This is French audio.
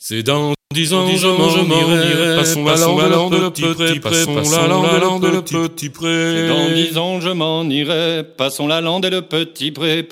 C'est dans 10 ans, je m'en irai, passons la lande le petit pré, passons la lande le petit pré. C'est dans 10 ans, je m'en irai, passons la lande et le petit pré.